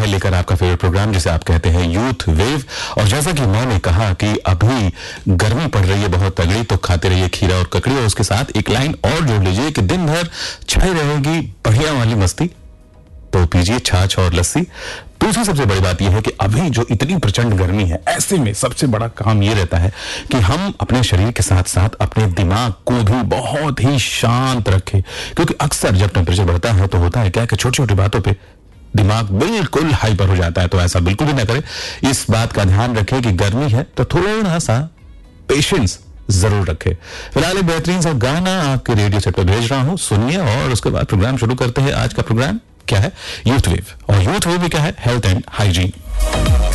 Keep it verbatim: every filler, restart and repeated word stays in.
है लेकर आपका फेवरेट प्रोग्राम जिसे आप कहते हैं यूथ वेव। और जैसा कि मैंने कहा कि अभी गर्मी पड़ रही है बहुत तगड़ी, तो खाते रहिए खीरा और ककड़ी, और उसके साथ एक लाइन और जोड़ लीजिए कि दिन भर छाई रहेगी बढ़िया वाली मस्ती, तो पीजिए छाछ और लस्सी। दूसरी सबसे बड़ी बात यह है कि अभी जो इतनी प्रचंड गर्मी है, ऐसे में सबसे बड़ा काम यह रहता है कि हम अपने शरीर के साथ साथ अपने दिमाग को भी बहुत ही शांत रखें, क्योंकि अक्सर जब टेम्परेचर बढ़ता है तो होता है क्या कि छोटी छोटी बातों पे दिमाग बिल्कुल हाइपर हो जाता है। तो ऐसा बिल्कुल भी ना करें, इस बात का ध्यान रखें कि गर्मी है तो थोड़ा सा पेशेंस जरूर रखें। फिलहाल एक बेहतरीन सा गाना आपके रेडियो सेट पर भेज रहा हूं, सुनिए और उसके बाद प्रोग्राम शुरू करते हैं। आज का प्रोग्राम क्या है? Youth wave. और यूथ वेव भी क्या है? Health and hygiene.